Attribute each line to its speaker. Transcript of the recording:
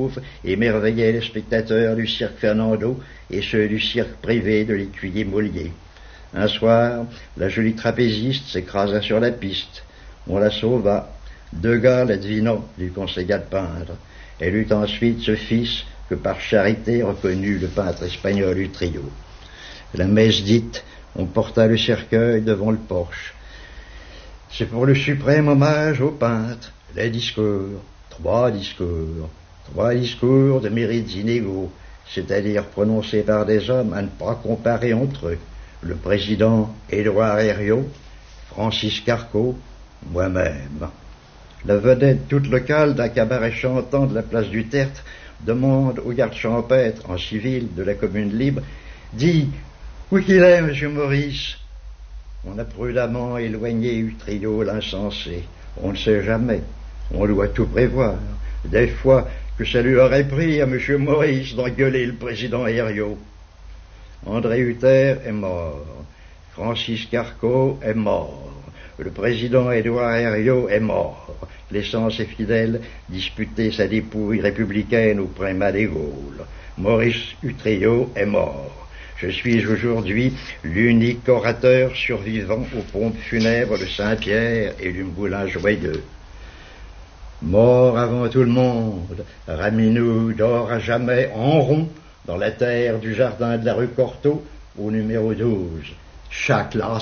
Speaker 1: triomphe émerveillaient les spectateurs du cirque Fernando et ceux du cirque privé de l'écuyer Molier. Un soir, la jolie trapéziste s'écrasa sur la piste. On la sauva. 2 gars la devinant lui conseilla de peindre. Elle eut ensuite ce fils que par charité reconnut le peintre espagnol Utrillo. La messe dite, on porta le cercueil devant le porche. C'est pour le suprême hommage au peintre, les discours, 3 discours de mérites inégaux, c'est-à-dire prononcés par des hommes à ne pas comparer entre eux, le président Édouard Herriot, Francis Carco, moi-même. La vedette toute locale d'un cabaret chantant de la place du Tertre demande au garde champêtre en civil de la commune libre, dit « Où qu'il est, monsieur Maurice ?» On a prudemment éloigné Utrillo l'insensé. On ne sait jamais. On doit tout prévoir. Des fois que ça lui aurait pris à monsieur Maurice d'engueuler le président Herriot. André Hutter est mort. Francis Carco est mort. Le président Édouard Herriot est mort, laissant ses fidèles disputer sa dépouille républicaine au primat des Gaules. Maurice Utrillo est mort. Je suis aujourd'hui l'unique orateur survivant aux pompes funèbres de Saint-Pierre et du Moulin Joyeux. Mort avant tout le monde, Raminou dort à jamais en rond dans la terre du jardin de la rue Cortot au numéro 12. Chaque